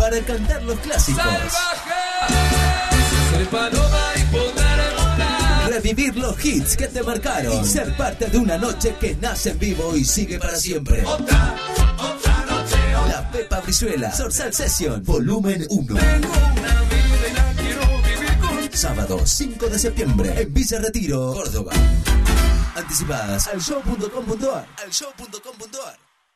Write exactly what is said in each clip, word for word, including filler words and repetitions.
para cantar los clásicos. Revivir los hits que te marcaron y ser parte de una noche que nace en vivo y sigue para siempre. Otra, otra noche, otra. La Pepa Brizuela, Zorzal Session, volumen uno. Sábado cinco de septiembre en Villa Retiro, Córdoba. Anticipadas al show punto com punto ar. Al show punto com punto ar.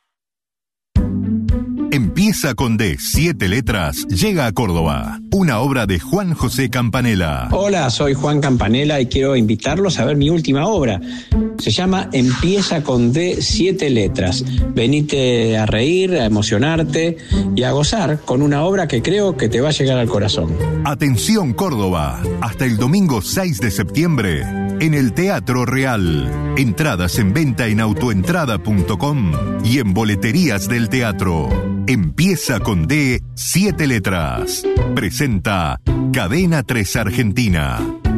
Empieza con D, siete letras, llega a Córdoba. Una obra de Juan José Campanella. Hola, soy Juan Campanella y quiero invitarlos a ver mi última obra. Se llama Empieza con D, siete letras. Venite a reír, a emocionarte y a gozar con una obra que creo que te va a llegar al corazón. Atención Córdoba, hasta el domingo seis de septiembre en el Teatro Real. Entradas en venta en autoentrada punto com y en boleterías del teatro. Empieza con D, siete letras. Presenta Cadena tres Argentina.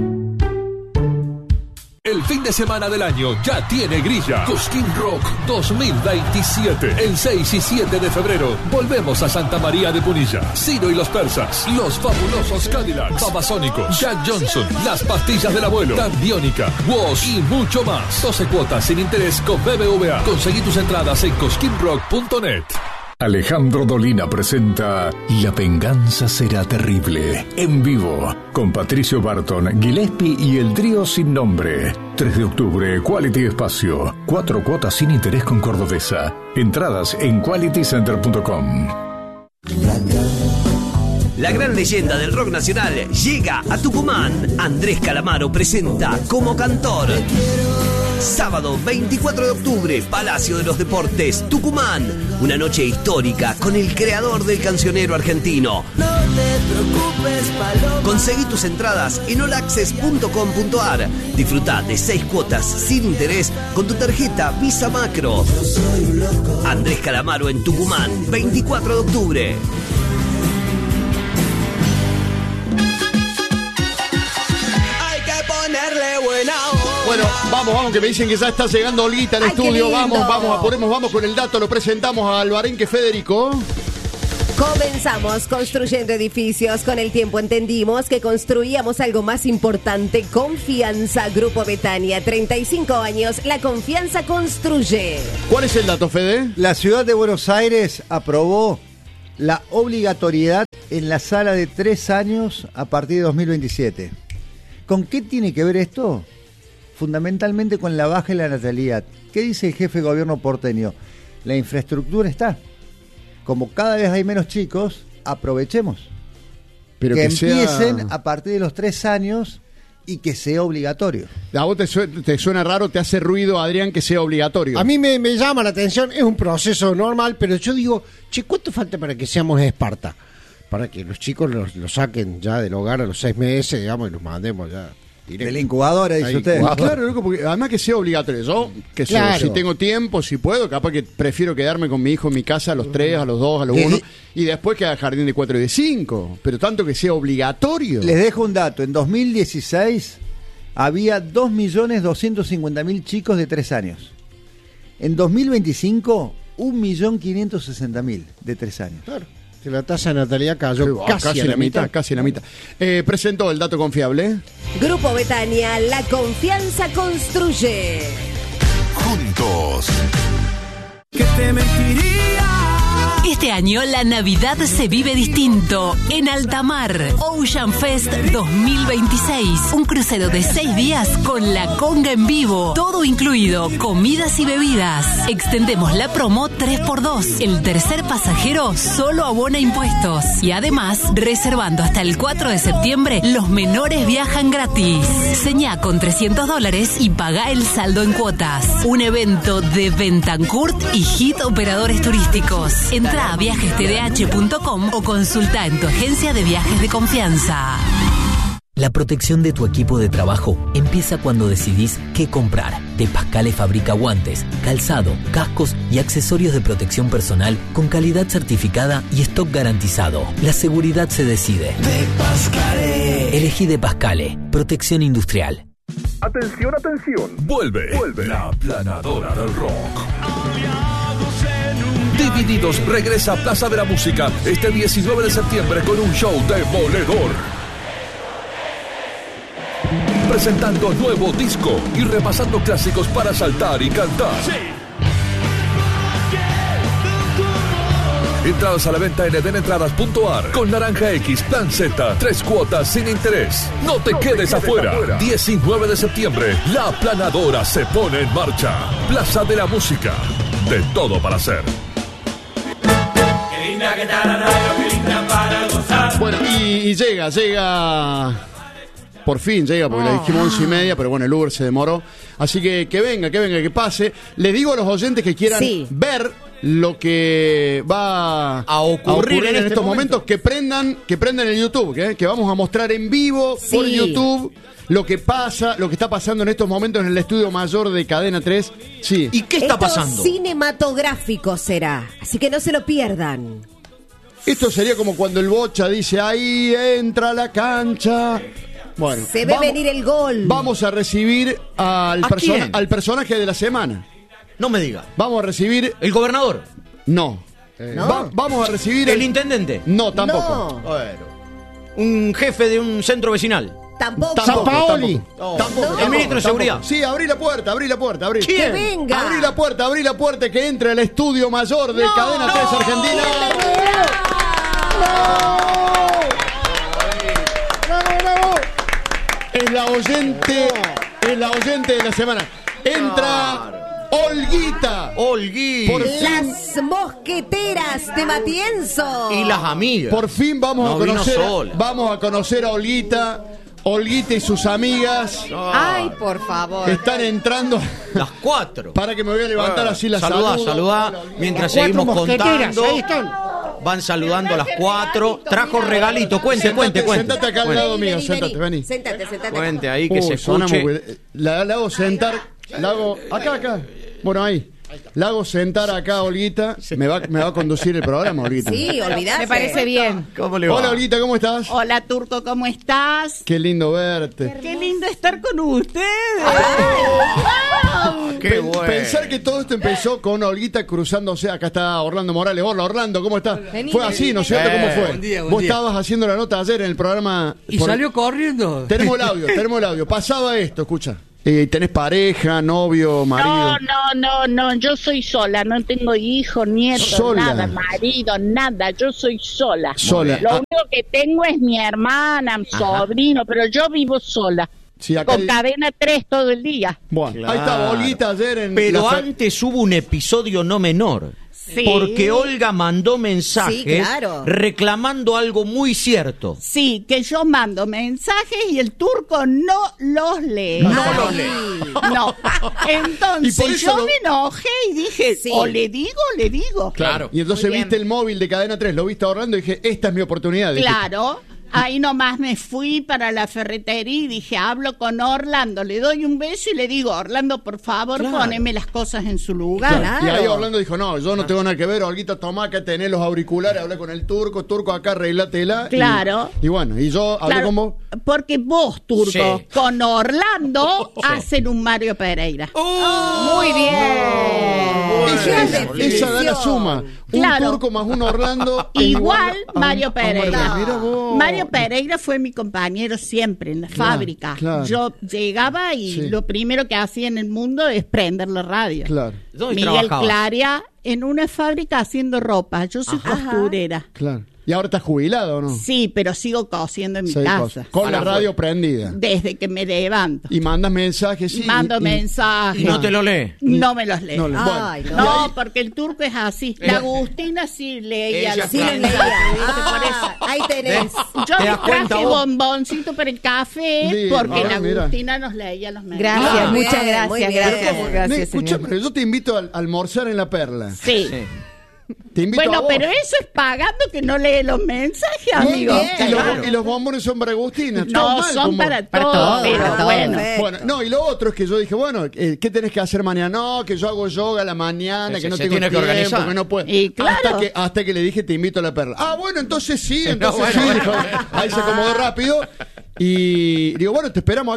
El fin de semana del año ya tiene grilla. Cosquín Rock dos mil veintisiete. El seis y siete de febrero volvemos a Santa María de Punilla. Ciro y los Persas, Los Fabulosos Cadillacs, Babasónicos, Jack Johnson, Las Pastillas del Abuelo, Tan Biónica, Woz y mucho más. doce cuotas sin interés con B B V A. Conseguí tus entradas en cosquín rock punto net. Alejandro Dolina presenta La venganza será terrible, en vivo, con Patricio Barton, Gillespie y el trío Sin Nombre. tres de octubre, Quality Espacio. Cuatro cuotas sin interés con Cordobesa. Entradas en quality center punto com. La gran leyenda del rock nacional llega a Tucumán. Andrés Calamaro presenta como cantor. Sábado veinticuatro de octubre, Palacio de los Deportes, Tucumán. Una noche histórica con el creador del cancionero argentino. No te preocupes, Paloma. Conseguí tus entradas en all access punto com punto ar. Disfruta de seis cuotas sin interés con tu tarjeta Visa Macro. Yo soy un loco. Andrés Calamaro en Tucumán, veinticuatro de octubre. Hay que ponerle buena hora. Bueno, vamos, vamos, que me dicen que ya está llegando Olguita al Ay, estudio. Vamos, vamos, apuremos, vamos con el dato. Lo presentamos a Alvarenque Federico. Comenzamos construyendo edificios. Con el tiempo entendimos que construíamos algo más importante. Confianza. Grupo Betania, treinta y cinco años. La confianza construye. ¿Cuál es el dato, Fede? La ciudad de Buenos Aires aprobó la obligatoriedad en la sala de tres años a partir de dos mil veintisiete. ¿Con qué tiene que ver esto? Fundamentalmente con la baja de la natalidad. ¿Qué dice el jefe de gobierno porteño? La infraestructura está. Como cada vez hay menos chicos, aprovechemos. Pero que, que empiecen sea... a partir de los tres años y que sea obligatorio. ¿A vos te suena, te suena raro, te hace ruido, Adrián, que sea obligatorio? A mí me, me llama la atención, es un proceso normal, pero yo digo, che, ¿cuánto falta para que seamos Esparta? Para que los chicos los, los saquen ya del hogar a los seis meses, digamos, y los mandemos ya. Directo. De la incubadora, dice Ahí, usted. Ah, claro, loco, porque además que sea obligatorio. Yo, que Claro. sé, si tengo tiempo, si puedo, capaz que prefiero quedarme con mi hijo en mi casa a los tres, a los dos, a los uno, y después que al jardín de cuatro y de cinco. Pero tanto que sea obligatorio. Les dejo un dato. En dos mil dieciséis había dos millones doscientos cincuenta mil chicos de tres años. En dos mil veinticinco, un millón quinientos sesenta mil de tres años. Claro. Que la tasa de natalidad cayó Ah, casi, casi a la la mitad, mitad. casi la mitad. Eh, presentó el dato confiable. Grupo Betania, la confianza construye. Juntos. Que te mentiría. Este año la Navidad se vive distinto en Altamar. Ocean Fest dos mil veintiséis. Un crucero de seis días con la conga en vivo. Todo incluido, comidas y bebidas. Extendemos la promo tres por dos. El tercer pasajero solo abona impuestos. Y además, reservando hasta el cuatro de septiembre, los menores viajan gratis. Señá con trescientos dólares y paga el saldo en cuotas. Un evento de Bentancourt y Hit Operadores Turísticos. Entra a viajes t d h punto com o consulta en tu agencia de viajes de confianza. La protección de tu equipo de trabajo empieza cuando decidís qué comprar. De Pascale fabrica guantes, calzado, cascos y accesorios de protección personal con calidad certificada y stock garantizado. La seguridad se decide. De Pascale. Elegí De Pascale, protección industrial. Atención, atención. Vuelve. Vuelve. La planadora del rock. Aliados en un Divididos regresa a Plaza de la Música este diecinueve de septiembre con un show demoledor. Presentando nuevo disco y repasando clásicos para saltar y cantar. Entradas a la venta en edenentradas punto a r con Naranja X, Plan Z, tres cuotas sin interés. No te, no quedes, te quedes afuera. afuera. diecinueve de septiembre, la planadora se pone en marcha. Plaza de la Música, de todo para hacer. Bueno, y, y llega, llega... Por fin llega, porque oh. le dijimos once y media, pero bueno, el Uber se demoró. Así que que venga, que venga, que pase. Les digo a los oyentes que quieran sí. ver lo que va a ocurrir, a ocurrir en, en este estos momentos, momento. que prendan que prendan el YouTube, que, que vamos a mostrar en vivo sí. por YouTube lo que pasa, lo que está pasando en estos momentos en el estudio mayor de Cadena tres. Sí. ¿Y qué está Esto pasando? Cinematográfico será, así que no se lo pierdan. Esto sería como cuando el Bocha dice, ahí entra la cancha. Bueno, se ve vamos, venir el gol. Vamos a recibir al, ¿A persona, al personaje de la semana. No me diga. Vamos a recibir... ¿El gobernador? No. Eh, ¿No? Va, vamos a recibir... ¿El, el intendente? No, tampoco. No. Bueno. ¿Un jefe de un centro vecinal? Tampoco. Tampoco, Paoli. Tampoco. Oh. tampoco. ¿El ministro de seguridad? Sí, abrí la puerta, abrí la puerta, abrí. ¿Quién? Que venga. Abrí la puerta, abrí la puerta, que entre al estudio mayor de no, Cadena no. tres Argentina. ¡No! Es la oyente, es la oyente de la semana. Entra Olguita. Olguita. Por fin. Las mosqueteras de Matienzo. Y las amigas. Por fin vamos no a conocer. Sola. Vamos a conocer a Olguita. Olguita y sus amigas. Ay, por favor. Están entrando. Las cuatro. Para que me voy a levantar así la saludá, saludá. Mientras seguimos contando. Ahí están. Van saludando a las cuatro. Trajo regalito. Cuente, sentate, cuente, cuente. Sentate acá al cuente. lado mío. Vení, sentate, vení. vení. Sentate, sentate. Cuente ahí que uh, se escuche. La, la hago sentar. La hago. Acá, acá. Bueno, ahí. La hago sentar acá, Olguita. Me va, me va a conducir el programa, Olguita. Sí, olvidate. Me parece bien. ¿Cómo le va? Hola, Olguita, ¿cómo estás? Hola, Turco, ¿cómo estás? Qué lindo verte. Qué lindo estar con ustedes. ¡Wow! ¡Qué bueno! Pensar que todo esto empezó con Olguita cruzándose. Acá está Orlando Morales. Hola, Orlando, ¿cómo estás? Vení, fue así, ¿no es cierto? Eh, ¿Cómo fue? Buen día, buen Vos día. estabas haciendo la nota ayer en el programa. Y por... salió corriendo. Tenemos el audio, tenemos el audio. Pasaba esto, escucha. Eh, ¿Tenés pareja, novio, marido? No, no, no, no, yo soy sola, no tengo hijos, nietos, ¿Sola? nada, marido, nada, yo soy sola. Sola. Lo Ah. único que tengo es mi hermana, mi sobrino, pero yo vivo sola. Sí, acá con di- Cadena tres todo el día. Bueno, Claro. ahí está Olguita ayer en Pero la fe- antes hubo un episodio no menor. Sí. Porque Olga mandó mensajes Sí, claro. reclamando algo muy cierto. Sí, que yo mando mensajes y el Turco no los lee. No Ay. los lee. No. Entonces Y por eso yo lo- me enojé y dije, Sí. o le digo o le digo. Claro. Y entonces Muy bien. viste el móvil de Cadena tres, lo viste a Orlando y dije, esta es mi oportunidad. Dije, Claro. Ahí nomás me fui para la ferretería y dije, hablo con Orlando, le doy un beso y le digo, Orlando, por favor, Claro. poneme las cosas en su lugar. Claro. Y ahí Orlando dijo, no, yo no tengo nada que ver, Olguita, tomá que tenés los auriculares, hablé con el turco, turco acá, arreglátela. Y- Claro. Y, bueno, y yo hablé Claro, con vos. porque vos, Turco, Sí. con Orlando hacen un Mario Pereira. Muy bien. Esa, esa- esa da la suma. Un Claro. turco más un Orlando. es Igual a un- Mario a un Mario Pereira. Mira vos. Mario Pereira fue mi compañero siempre en la Claro, fábrica. claro. Yo llegaba y Sí. lo primero que hacía en el mundo es prender la radio. Claro, ¿Dónde Miguel trabajabas? Claria en una fábrica haciendo ropa. Yo soy Ajá. costurera. claro. ¿Y ahora estás jubilado o no? Sí, pero sigo cosiendo en mi Seis casa. cosas. Con la radio prendida. Desde que me levanto. Y mandas mensajes, sí. Mando y- y- mensajes. Y no te lo lee. No me los leo. No, le- Ay, bueno. no. No, Y ahí- porque el turco es así. Ella- La Agustina sí leía Ella los Sí, lo Claro. mensajes, leía. ¿viste? Por Ah, eso. ahí tenés. Yo ¿Te le das cuenta traje vos? bomboncito para el café Sí, porque ah, la mira. Agustina nos leía los mensajes. Gracias, Ah, muchas bien, muy gracias, bien. gracias, Ne, gracias, escúchame, señor. yo te invito a almorzar en La Perla. Sí. Sí. Te invito a Bueno, vos. pero eso es pagando que no lee los mensajes, Muy amigo. bien. Y, los, Claro. y los bombones son para Agustina. todo No, mal son con vos. para, Para todo, todo, pero para todo. bueno. Perfecto. Bueno, no, y lo otro es que yo dije, bueno, eh, ¿qué tenés que hacer mañana? No, que yo hago yoga a la mañana, Sí, que sí, no se tengo tiene que tiempo, organizar. que no puedo. Y claro. hasta, que, hasta que le dije, te invito a La Perla. Ah, bueno, entonces sí, entonces bueno, sí. bueno. dijo. Ahí se acomodó rápido. Y digo, bueno, te esperamos acá.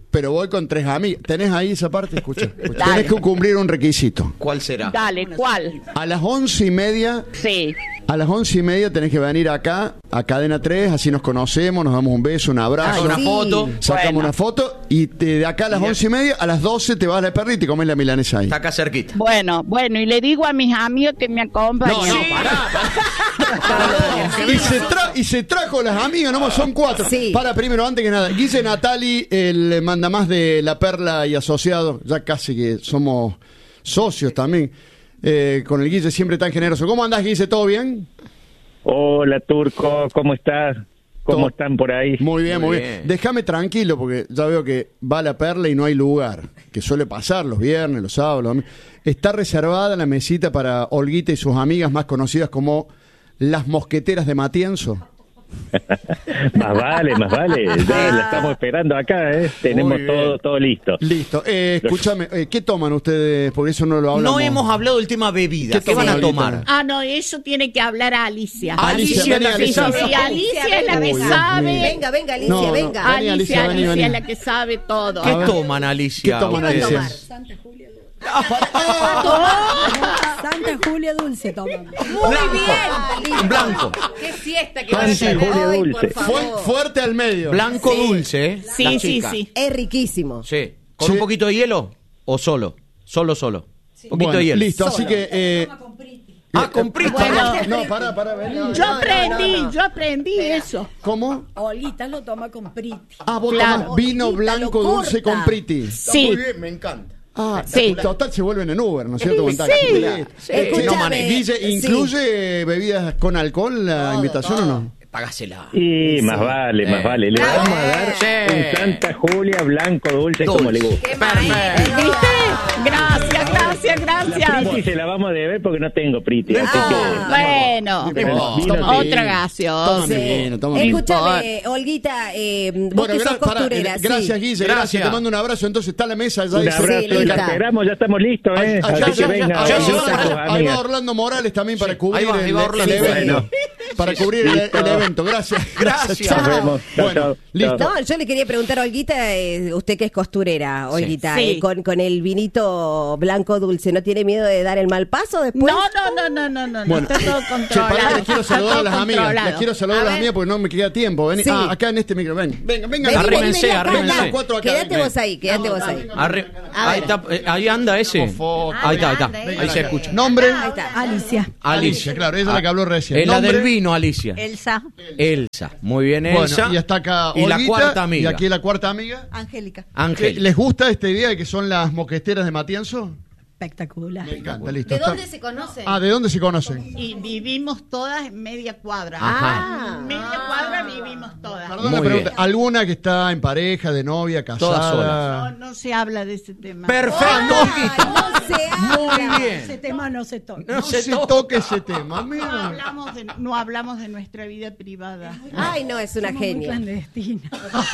pero voy con tres amigas. ¿Tenés ahí esa parte? Escucha. escucha. Tenés que cumplir un requisito. ¿Cuál será? Dale, ¿cuál? A las once y media. Sí. A las once y media tenés que venir acá, a Cadena tres, así nos conocemos, nos damos un beso, un abrazo. Ah, una sí. foto. Sacamos Bueno. una foto y te, de acá a las once y media, a las doce te vas a la perrita y te comes la milanesa ahí. Está acá cerquita. Bueno, bueno, y le digo a mis amigos que me acompañen. No, no, pará. y, se tra- y se trajo las amigas, nomás son cuatro. Sí. Para, primero, antes que nada, Guille Natali, el mandamás de La Perla y Asociados, ya casi que somos socios también, eh, con el Guille siempre tan generoso. ¿Cómo andás, Guille? ¿Todo bien? Hola, Turco, ¿cómo estás? ¿Cómo Todo. están por ahí? Muy bien, muy, Muy bien. bien. Déjame tranquilo porque ya veo que va La Perla y no hay lugar, que suele pasar los viernes, los sábados, los domingos. Está reservada la mesita para Olguita y sus amigas más conocidas como las mosqueteras de Matienzo. Más vale, más vale. Ya la estamos esperando acá, ¿eh? Tenemos Muy bien. todo todo listo. Listo. Eh, escúchame, eh, ¿qué toman ustedes? Porque eso no lo hablamos. No hemos hablado del tema bebida. ¿Qué ¿Qué, van a toman, tomar? Olguita? Ah, no, eso tiene que hablar a Alicia. Alicia, vení, sí, Alicia. sí, Alicia es la que Uy, Dios sabe. mío. Venga, venga, Alicia, No, no. venga. Vení, Alicia, Alicia, vení, Alicia vení. es la que sabe todo. ¿Qué A ver. toman, Alicia? ¿Qué toman, ustedes? Alicia? Santa Julia Dulce toman. Muy bien. Un blanco. Qué fiesta que Santa va a ser. Julia Ay, Dulce. por favor. Fu- fuerte al medio. Blanco Sí. dulce, ¿eh? Sí, La sí, chica. sí. Es riquísimo. Sí. ¿Con Sí. un poquito de hielo o solo? Solo, solo. Un poquito Bueno, de hielo. listo, así que... Eh, Ah, con prisa. Bueno, no, pará, pará, vení. yo aprendí, yo aprendí eso. ¿Cómo? Olita lo toma con priti. Ah, vos Claro. tomás vino Olguita, blanco lo dulce corta. con priti. Sí. Muy bien, me encanta. Ah, Sí. total se vuelven en Uber, ¿no es cierto? Sí, Con taxi. sí. Listo. Sí. Eh, Escúchame, no, mané. Guille, sí. ¿incluye bebidas con alcohol la invitación o no? Págasela. Y más vale, más vale. Le vamos a dar Sí. un Santa Julia blanco dulce, Dulce. como le gusta. Perfecto. ¿Viste? Gracias, gracias, La gracias. Priti se la vamos a deber porque no tengo Priti. así Ah. Bueno, No importa. Vino Toma otra vino. gaseosa. Toma Sí. vino, toma vino. Escúchame, Olguita, eh, vos Bueno, que sos gra- pará, costurera, eh, sí. gracias, Guille. Gracias. Gracias. Te mando un abrazo. Entonces está la mesa. Ya Un dice- abrazo, Sí, la lista. esperamos, ya estamos listos, ¿eh? Allá, Así allá, que venga, allá, allá, venga allá, con sus ahí va amigas. Orlando Morales también para cubrir Ahí va, ahí el, va el Orlando. evento. Bueno. Para cubrir el, el evento. Gracias. Gracias. Nos vemos. Chao, Bueno, chao. listo. No, yo le quería preguntar a Olguita, eh, usted que es costurera, Olguita, Sí. eh, con, con el vinito blanco dulce, ¿no tiene miedo de dar el mal paso después? No, no, no, no, no, no, no, Bueno. está todo Che, controlado. pará, les quiero está saludar a todo las amigas. controlado. Les quiero saludar a, A las ver. amigas porque no me queda tiempo. Vení. Sí. Ah, acá en este micro. Ven, venga, venga. Vení, vení, Arrímense, vení acá, arrímense. acá. Cuatro acá, Quédate ven. vos ahí, quédate vos ahí. Arre- A ahí, ver. está, eh, ahí anda ese. Foto. Ahí está, ahí está. Grande, Ahí se escucha. Nombre. Ahí está. Alicia. Alicia, claro, ella es la que habló recién. Es la Nombre. del vino, Alicia. Elsa. Elsa. Muy bien, Elsa. Bueno, y está acá Y la Olguita, cuarta amiga. Y aquí la cuarta amiga. Angélica. Ángel. ¿Les gusta esta idea de que son las mosqueteras de Matienzo? Espectacular. Me encanta, listo. ¿De Está- dónde se conocen? Ah, ¿de dónde se conocen? Y vivimos todas en media cuadra. Ajá. En media cuadra vivimos todas. Perdón la pregunta. ¿Alguna que está en pareja, de novia, casada? Todas solas. No, no se habla de ese tema. Perfecto, Olguita. No se habla. Muy bien. Ese tema no se toca. No se toque ese tema, No mira. hablamos, de, no hablamos de nuestra vida privada. Ay, no, es una Somos muy genia. clandestina.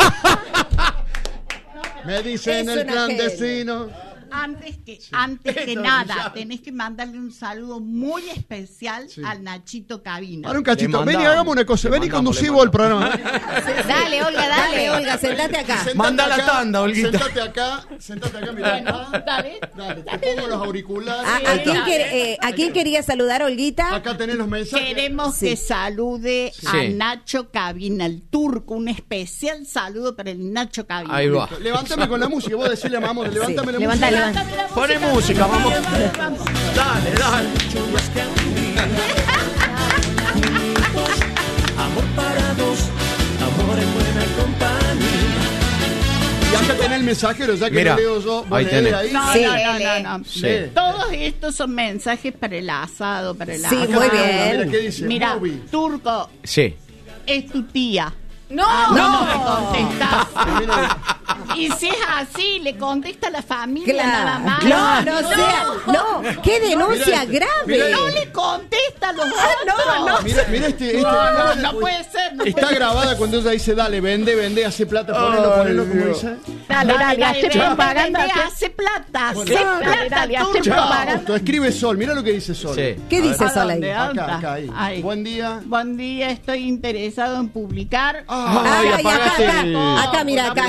Me dicen Es el una clandestino. Antes que, antes que Esto nada, ya. tenés que mandarle un saludo muy especial al Nachito Cabina. Ahora un cachito. Le Vení, mandamos. hagamos una cosa. Le Vení, mandamos, conducimos le el programa. Dale, Olga, dale, Olga, sentate acá. Sentate Manda la acá, tanda, Olguita. Sentate acá, sentate acá, mira. Bueno, dale. Dale, te pongo los auriculares. ¿A, a quién quiere- eh, ¿A quién quería saludar, Olguita? Acá tenés los mensajes. Queremos que salude Sí. a Nacho Cabina, el turco. Un especial saludo para el Nacho Cabina. Ahí va. Levántame con la música. Vos decirle a mamá, levántame la Levanta, música. levanta. Pone música, vamos. Dale, dale. Amor para dos, amor en buena compañía. Y acá tenés el mensajero, ya que Mira, lo leo yo. Vos ahí leés tenés. ahí. No, Sí. no, no, no, no. Sí. Todos estos son mensajes para el asado, para el Sí, asado. muy bien. Mira qué dice. Mira, Movie. turco, Sí. es tu tía. No, No me contestás. Y si es así, le contesta a la familia nada más. No, no sea, no, qué denuncia Mira, grave. mira, No le contesta a los otros. no, no. Mira, mira este. este No, no, no puede ser. No Está puede grabada cuando ella dice, dale, vende, vende, hace plata, ponelo, ponelo, como dice. Dale, dale, hace vende, propaganda. vende, hace- hace plata, hace Bueno, plata, dale, hace turco. propaganda. Auto, escribe Sol, mira lo que dice Sol. Sí. ¿Qué dice ¿A Sol ahí? dónde Acá, anda? acá, ahí. Ahí. Buen día. Buen día, estoy interesado en publicar. Ah, Ay, Ay, acá, apagaste acá, el- acá, mira, acá, acá.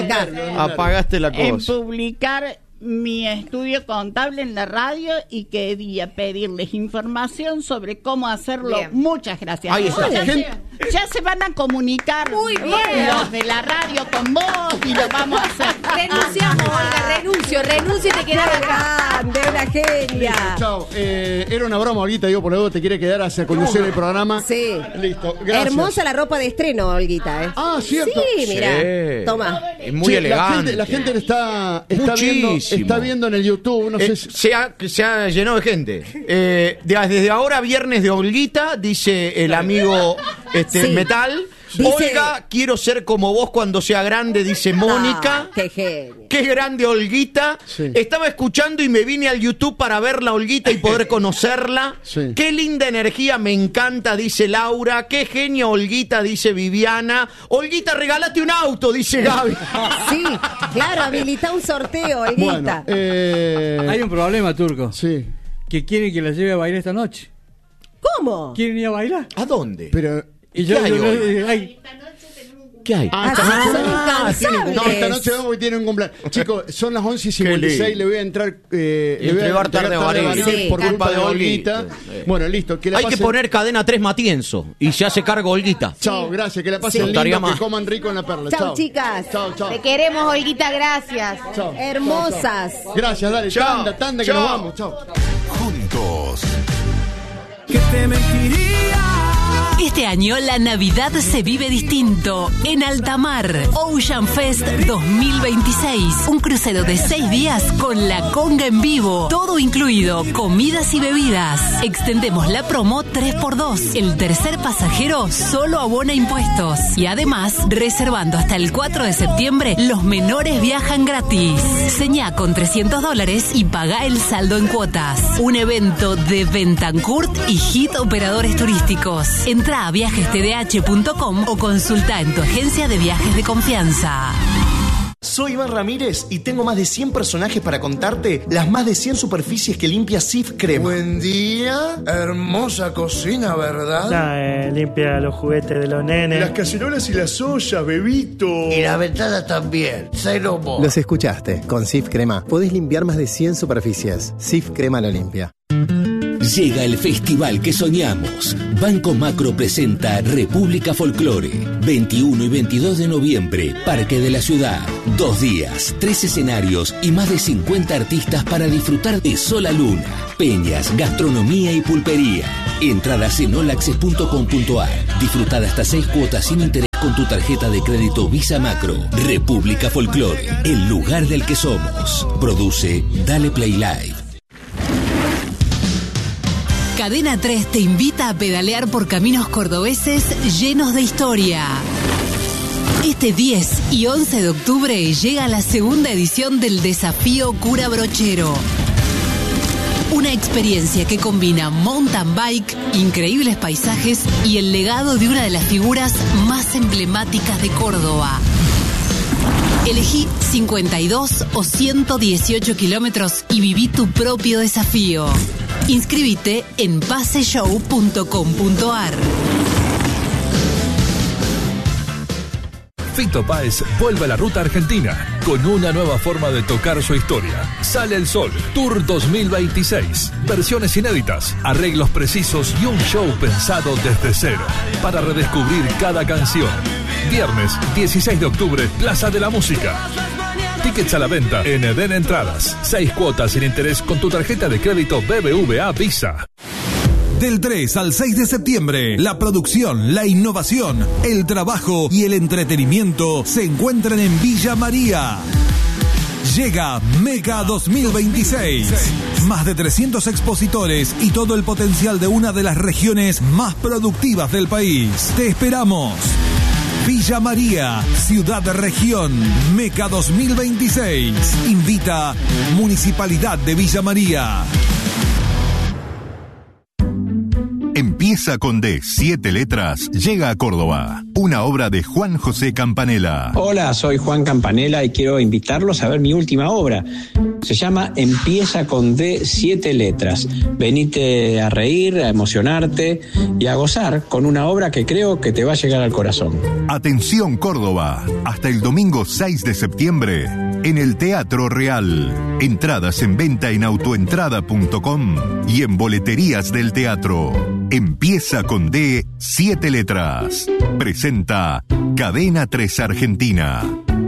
Apagaste la en cosa. publicar mi estudio contable en la radio y quería pedirles información sobre cómo hacerlo. Bien. Muchas gracias. Ahí está. Ya, Gente- se, ya se van a comunicar Muy bien. los de la radio con vos y lo vamos a hacer. Renunciamos, Olga, renuncio, renuncio y te quedas acá. De una genia. Chao. Eh, era una broma, Olguita, digo, por luego te quiere quedar hacia conducir el programa. Sí. Listo, gracias. Hermosa la ropa de estreno, Olguita, ¿eh? Ah, cierto. Sí, mira. Sí. Toma. Es muy Che, elegante. La gente, la gente le está, está, viendo, Muchísimo. está viendo en el YouTube. No Eh, sé si- se, ha, se ha llenado de gente. Eh, de- desde ahora, viernes de Olguita, dice el amigo este, Sí. Metal. Dice- Olga, quiero ser como vos cuando sea grande, dice Mónica. Ah, qué genio. Qué grande Olguita. Sí. Estaba escuchando y me vine al YouTube para ver la Olguita y poder conocerla. Sí. Qué linda energía, me encanta, dice Laura. Qué genio Olguita, dice Viviana. Olguita, regálate un auto, dice Gaby. Sí, claro, habilita un sorteo, Bueno, Olguita. eh, Hay un problema, Turco. Sí. Que quieren que la lleve a bailar esta noche. ¿Cómo? ¿Quieren ir a bailar? ¿A dónde? Pero. Y yo, ¿Qué hay yo- hoy? yo- ay, ¿Qué hay? Ah, esta Ah, noche- son Ah, tiene- incansables. no, esta noche vamos y tiene un cumpleaños. Chicos, son las once y cincuenta y seis. lindo. Le voy a entrar. Eh, le voy a Entregar entregar tarde a tarde a Varela. Varela Sí, por tal culpa de cual. Olguita. Sí. Bueno, listo. Que la Hay que pasen- poner cadena tres Matienzo y se hace cargo Olguita. Chao, gracias. Que la pasen Sí. lindo, Estaría que más. coman rico en la perla. Chao, Chao, chicas. Chao, chao. Te queremos, Olguita, gracias. Chao. Hermosas. Gracias, dale. Chao. Tanda, tanda, que Chao. nos vamos. Chao. Juntos. Que te mentiría. Este año la Navidad se vive distinto en Altamar. Ocean Fest dos mil veintiséis. Un crucero de seis días con la conga en vivo. Todo incluido, comidas y bebidas. Extendemos la promo tres por dos. El tercer pasajero solo abona impuestos. Y además, reservando hasta el cuatro de septiembre, los menores viajan gratis. Señá con trescientos dólares y paga el saldo en cuotas. Un evento de Bentancourt y Hit Operadores Turísticos. Entra a viajes t d h punto com o consulta en tu agencia de viajes de confianza. Soy Iván Ramírez y tengo más de cien personajes para contarte las más de cien superficies que limpia Sif Crema. Buen día, hermosa cocina, ¿verdad? No, eh, limpia los juguetes de los nenes. Las cacerolas y las ollas, bebito. Y la ventana también, cero mo. Los escuchaste. Con Sif Crema podés limpiar más de cien superficies. Sif Crema lo limpia. Llega el festival que soñamos. Banco Macro presenta República Folclore. veintiuno y veintidós de noviembre, Parque de la Ciudad. Dos días, tres escenarios y más de cincuenta artistas para disfrutar de Sola Luna, peñas, gastronomía y pulpería. Entradas en olaccess punto com punto a r. Disfrutada hasta seis cuotas sin interés con tu tarjeta de crédito Visa Macro. República Folclore, el lugar del que somos. Produce Dale Play Live. Cadena tres te invita a pedalear por caminos cordobeses llenos de historia. Este diez y once de octubre llega la segunda edición del Desafío Cura Brochero. Una experiencia que combina mountain bike, increíbles paisajes y el legado de una de las figuras más emblemáticas de Córdoba. Elegí cincuenta y dos o ciento dieciocho kilómetros y viví tu propio desafío. Inscríbete en paseshow punto com punto a r. Fito Páez vuelve a la ruta argentina con una nueva forma de tocar su historia. Sale el Sol, Tour dos mil veintiséis. Versiones inéditas, arreglos precisos y un show pensado desde cero para redescubrir cada canción. Viernes dieciséis de octubre, Plaza de la Música. Tickets a la venta en Eden Entradas. Seis cuotas sin interés con tu tarjeta de crédito B B V A Visa. Del tres al seis de septiembre, la producción, la innovación, el trabajo y el entretenimiento se encuentran en Villa María. Llega Mega dos mil veintiséis. Más de trescientos expositores y todo el potencial de una de las regiones más productivas del país. Te esperamos. Villa María, Ciudad de Región, Meca dos mil veintiséis. Invita Municipalidad de Villa María. Empieza con D, siete letras, llega a Córdoba. Una obra de Juan José Campanella. Hola, soy Juan Campanella y quiero invitarlos a ver mi última obra. Se llama Empieza con D, siete letras. Venite a reír, a emocionarte y a gozar con una obra que creo que te va a llegar al corazón. Atención Córdoba, hasta el domingo seis de septiembre en el Teatro Real. Entradas en venta en autoentrada punto com y en boleterías del teatro. Empieza con D, siete letras. Presenta Cadena tres Argentina.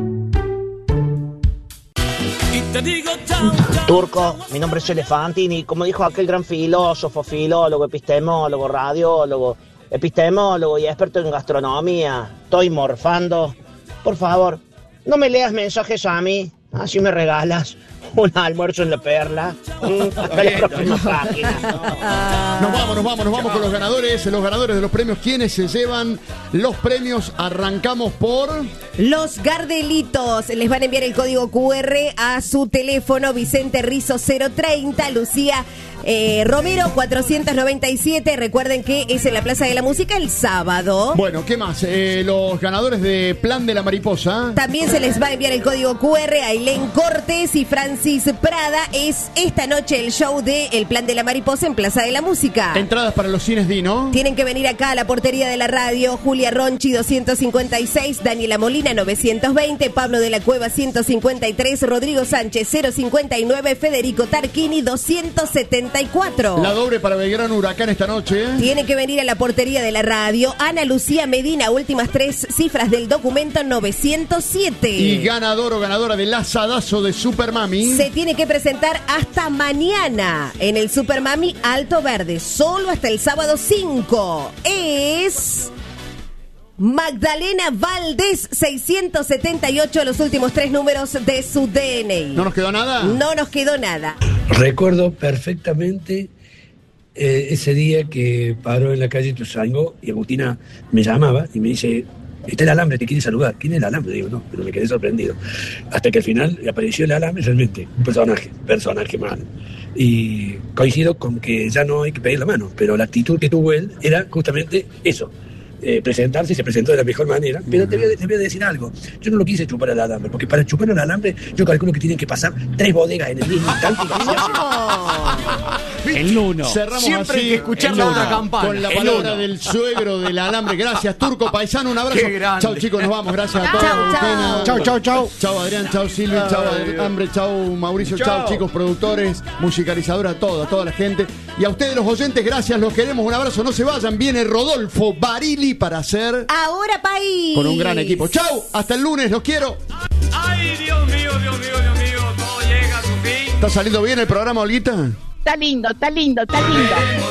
Turco, mi nombre es Elefantini, como dijo aquel gran filósofo, filólogo, epistemólogo, radiólogo, epistemólogo y experto en gastronomía. Estoy morfando. Por favor, no me leas mensajes a mí, así me regalas un almuerzo en La Perla. Mm, hasta la próxima página. Nos vamos, nos vamos, nos vamos con los ganadores. Los ganadores de los premios, ¿quiénes se llevan los premios? Arrancamos por... Los Gardelitos. Les van a enviar el código cu erre a su teléfono. Vicente Rizzo cero treinta, Lucía eh, Romero cuatrocientos noventa y siete. Recuerden que es en la Plaza de la Música el sábado. Bueno, ¿qué más? Eh, los ganadores de Plan de la Mariposa. También se les va a enviar el código cu erre a Ailén Cortés y Francis Prada. Es esta noche el show de El Plan de la Mariposa en Plaza de la Música. Entradas para los cines Dino. Tienen que venir acá a la portería de la radio. Julia Ronchi doscientos cincuenta y seis, Daniela Molina novecientos veinte, Pablo de la Cueva ciento cincuenta y tres, Rodrigo Sánchez cero cincuenta y nueve, Federico Tarquini doscientos setenta y cuatro. La doble para Belgrano Huracán esta noche. Tiene que venir a la portería de la radio. Ana Lucía Medina, últimas tres cifras del documento novecientos siete. Y ganador o ganadora del asadazo de Super Mami. Se tiene que presentar hasta mañana en el Super Mami Alto Verde, solo hasta el sábado cinco. Es Magdalena Valdés seiscientos setenta y ocho, los últimos tres números de su D N I. ¿No nos quedó nada? No nos quedó nada. Recuerdo perfectamente eh, ese día que paró en la calle Tuzango y Agustina me llamaba y me dice: está el alambre, te quiere saludar. ¿Quién es el alambre? Digo, no, pero me quedé sorprendido. Hasta que al final apareció el alambre, realmente, un personaje, personaje malo. Y coincido con que ya no hay que pedir la mano, pero la actitud que tuvo él era justamente eso. Eh, presentarse y se presentó de la mejor manera, pero te voy, a, te voy a decir algo. Yo no lo quise chupar al alambre, porque para chupar al alambre yo calculo que tienen que pasar tres bodegas en el mismo instante. El uno. Cerramos Siempre así hay que escuchar la otra campana. con la El palabra uno. del suegro del alambre. Gracias, Turco Paisano, un abrazo. Qué grande. Chau, chicos, nos vamos. Gracias a todos. Chau, Agustina. chau. Chau, chau, chau. Chau, Adrián, chau, Silvia, chau, Ay, Hambre, chau, Mauricio, chau, Chau. chicos, productores, musicalizadores, a toda, a toda la gente. Y a ustedes, los oyentes, gracias, los queremos. Un abrazo, no se vayan. Viene Rodolfo Barili para hacer Ahora país. con un gran equipo. Chau, hasta el lunes, los quiero. Ay, Dios mío, Dios mío, Dios mío, todo llega a su fin. ¿Está saliendo bien el programa, Olguita? Está lindo, está lindo, está lindo.